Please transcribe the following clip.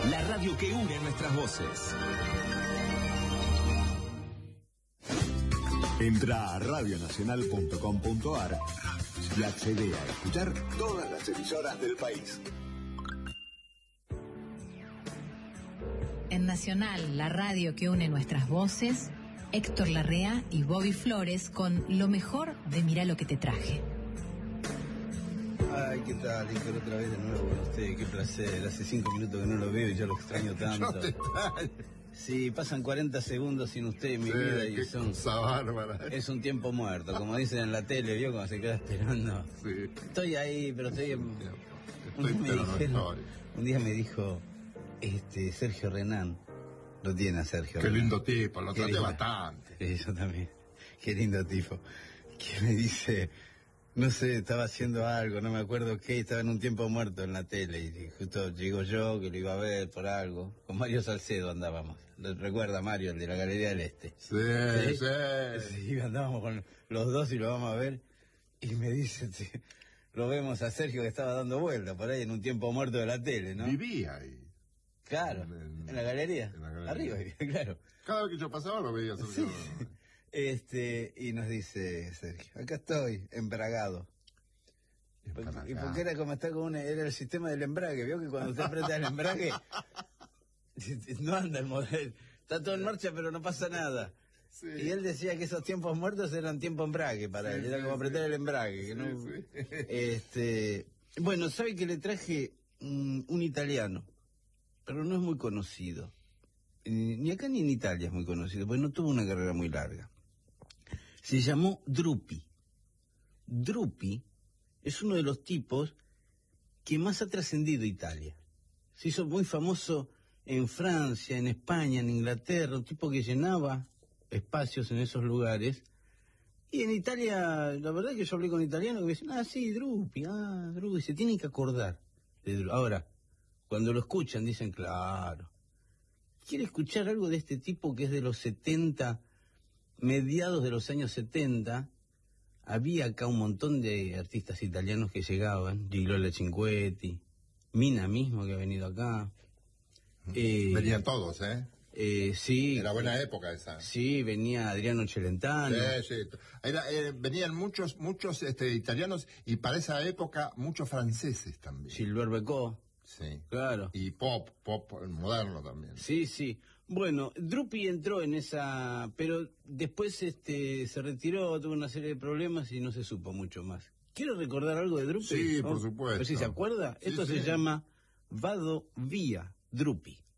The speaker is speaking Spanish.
la radio que une nuestras voces. Entra a radionacional.com.ar y accede a escuchar todas las emisoras del país. En Nacional, la radio que une nuestras voces, Héctor Larrea y Bobby Flores con lo mejor de Mirá lo que te traje. Ay, ¿qué tal, Héctor? Otra vez de nuevo con usted, qué placer. Hace 5 minutos que no lo veo y ya lo extraño tanto. Sí, pasan 40 segundos sin usted en mi vida y son... cosa bárbara. Es un tiempo muerto, como dicen en la tele, ¿vio? Cuando se queda esperando. Sí. Estoy ahí, pero estoy... Un día me dijo, Sergio Renán, lo tiene a Sergio Qué Renán. lindo tipo, lo traté bastante. Sí, yo también. Qué lindo tipo. Que me dice... No sé, estaba haciendo algo, no me acuerdo qué, estaba en un tiempo muerto en la tele y justo llegó yo, que lo iba a ver por algo. Con Mario Salcedo andábamos. ¿Recuerda Mario, el de la Galería del Este? Sí. Sí, andábamos con los dos y lo vamos a ver. Y me dice, lo vemos a Sergio que estaba dando vueltas por ahí en un tiempo muerto de la tele, ¿no? Vivía ahí. Claro, en la galería. En la galería. Arriba, claro. Cada vez que yo pasaba lo veía Sergio. Sí. Y nos dice Sergio, acá estoy, embragado. ¿Y por qué era como está con era el sistema del embrague? ¿Vio que cuando usted aprieta el embrague no anda el modelo? Está todo en marcha pero no pasa nada. Sí. Y él decía que esos tiempos muertos eran tiempo embrague para él, era como apretar el embrague. Que no... Bueno, sabe que le traje un italiano, pero no es muy conocido. Ni acá ni en Italia es muy conocido, porque no tuvo una carrera muy larga. Se llamó Drupi. Drupi es uno de los tipos que más ha trascendido Italia. Se hizo muy famoso en Francia, en España, en Inglaterra, un tipo que llenaba espacios en esos lugares. Y en Italia, la verdad es que yo hablé con italianos que me dicen, sí, Drupi, se tienen que acordar de Drupi. Ahora, cuando lo escuchan dicen, claro. ¿Quiere escuchar algo de este tipo que es de los 70, mediados de los años 70? Había acá un montón de artistas italianos que llegaban, Gigliola Cinquetti, Mina mismo que ha venido acá. Venían todos, Sí. Era buena época esa. Sí, venía Adriano Celentano. Sí. Venían muchos italianos y para esa época muchos franceses también. Gilbert Becot. Sí. Claro. Y pop moderno también. Sí. Bueno, Drupi entró en esa, pero después se retiró, tuvo una serie de problemas y no se supo mucho más. ¿Quiere recordar algo de Drupi? Sí, por supuesto. ¿Pero si se acuerda? Sí, Esto se llama Vado Via Drupi.